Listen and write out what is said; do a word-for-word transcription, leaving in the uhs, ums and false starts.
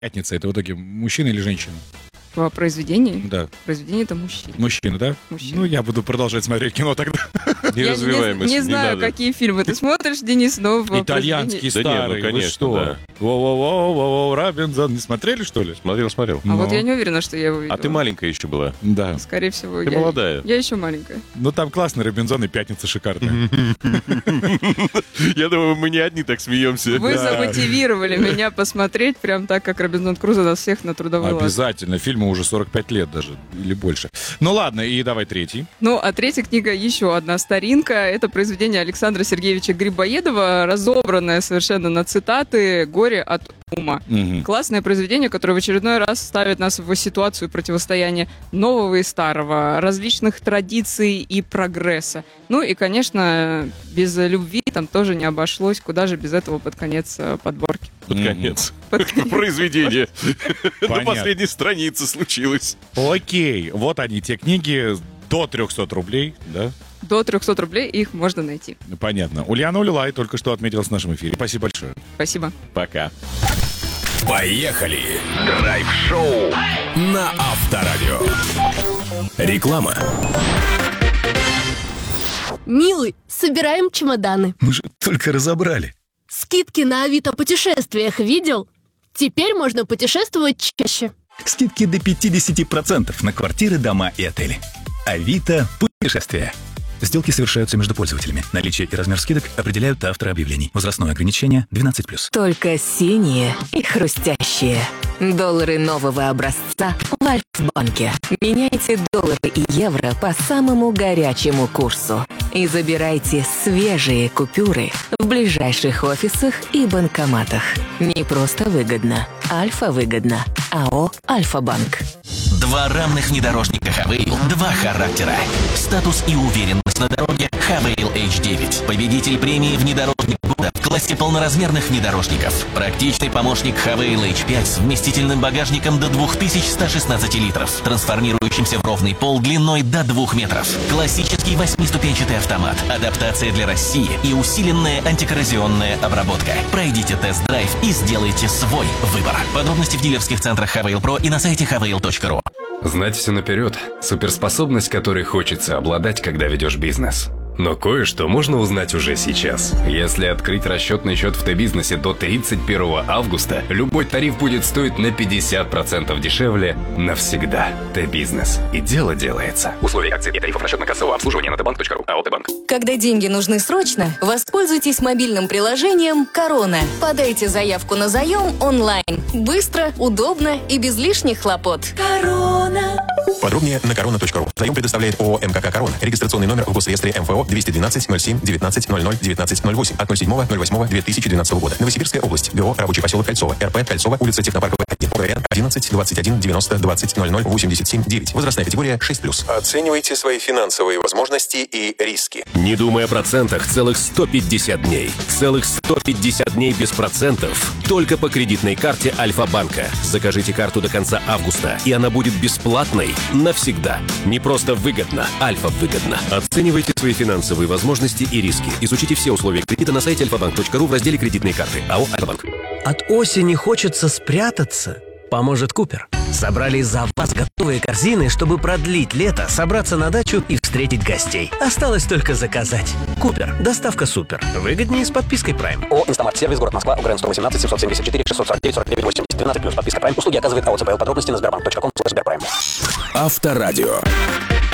Пятница — это в итоге мужчина или женщина? По произведению? Да. Произведение — это мужчина. Мужчина, да? Мужчина. Ну, я буду продолжать смотреть кино тогда. Не Я развивай не, мысль, не не знаю, надо. какие фильмы ты смотришь, Денис, но в Итальянский Да не, ну, старый, вы конечно, что? да. Воу-воу-воу, Робинзон. Не смотрели, что ли? Смотрел, смотрел. А вот я не уверена, что я его видела. А ты маленькая еще была. Да. Скорее всего, Ты я... молодая. Я еще маленькая. Ну, там классный Робинзон и Пятница шикарная. Я думаю, мы не одни так смеемся. Вы замотивировали меня посмотреть прям так, как Робинзон Крузо нас всех на трудовой лад. Обязательно. Фильму уже сорок пять лет даже, или больше. Ну, ладно, и давай третий. Ну, а третья книга еще одна старинка. Это произведение Александра Сергеевича Грибоедова, разобранное совершенно на цитаты «Горе от ума». Мгм. Классное произведение, которое в очередной раз ставит нас в ситуацию противостояния нового и старого, различных традиций и прогресса. Ну и, конечно, без любви там тоже не обошлось. Куда же без этого под конец э, подборки? Под Мгм. конец. Под конец. Произведение. На Понятно. последней странице случилось. Окей, вот они, те книги до триста рублей, да? До триста рублей их можно найти. Понятно. Ульяна Улилай только что отметилась в нашем эфире. Спасибо большое. Спасибо. Пока. Поехали! Драйв-шоу на Авторадио. Реклама. Милый, собираем чемоданы. Мы же только разобрали. Скидки на Авито путешествиях видел? Теперь можно путешествовать чаще. Скидки до пятьдесят процентов на квартиры, дома и отели. Авито путешествия. Сделки совершаются между пользователями. Наличие и размер скидок определяют авторы объявлений. Возрастное ограничение двенадцать плюс. Только синие и хрустящие. Доллары нового образца в Альфа-банке. Меняйте доллары и евро по самому горячему курсу. И забирайте свежие купюры в ближайших офисах и банкоматах. Не просто выгодно. Альфа-выгодно. АО «Альфа-банк». Два равных внедорожника Хавейл, два характера. Статус и уверенность на дороге Хавейл эйч девять. Победитель премии «Внедорожник года» в классе полноразмерных внедорожников. Практичный помощник Хавейл эйч пять с вместительным багажником до две тысячи сто шестнадцать литров, трансформирующимся в ровный пол длиной до двух метров. Классический восьмиступенчатый автомат, адаптация для России и усиленная антикоррозионная обработка. Пройдите тест-драйв и сделайте свой выбор. Подробности в дилерских центрах Хавейл Про и на сайте хавейл точка ру. Знать все наперед – суперспособность, которой хочется обладать, когда ведешь бизнес. Но кое-что можно узнать уже сейчас. Если открыть расчетный счет в Т-бизнесе до тридцать первого августа, любой тариф будет стоить на пятьдесят процентов дешевле навсегда. Т-бизнес. И дело делается. Условия акций и тарифов расчетно-кассового обслуживания на тэ банк точка ру. АО «Т-банк». Когда деньги нужны срочно, воспользуйтесь мобильным приложением «Корона». Подайте заявку на заем онлайн. Быстро, удобно и без лишних хлопот. «Корона». Подробнее на корона точка ру. Заем предоставляет ООО «МКК Корона». Регистрационный номер в Госреестре МФО двести двенадцать ноль семь девятнадцать ноль ноль девятнадцать ноль восемь от ноль седьмого ноль восьмого две тысячи двенадцатого года. Новосибирская область. ГО «Рабочий поселок Кольцово». РП «Кольцово», улица Технопарковая, один. ОГРН одиннадцать двадцать один девяносто двадцать ноль ноль восемьдесят семь девять. Возрастная категория шесть плюс. Оценивайте свои финансовые возможности и риски. Не думай о процентах целых сто пятьдесят дней. Целых сто пятьдесят дней без процентов. Только по кредитной карте Альфа-банка. Закажите карту до конца августа, и она будет бесплатной навсегда. Не просто выгодно, Альфа-выгодно. Оценивайте свои финансовые возможности и риски. Изучите все условия кредита на сайте альфа банк точка ру в разделе «Кредитные карты». АО «Альфа-банк». От осени хочется спрятаться. Поможет Купер. Собрали за вас готовые корзины, чтобы продлить лето, собраться на дачу и встретить гостей. Осталось только заказать. Купер. Доставка супер. Выгоднее с подпиской Prime. ООО «Инстамарт Сервис», город Москва, УГРН сто восемнадцать семьсот семьдесят четыре шестьсот сорок девять сорок девять восемьдесят двенадцать плюс подписка Prime. Услуги оказывает АО ЦПЛ. Подробности на сбербанк точка ком слэш сберпрайм. Авторадио.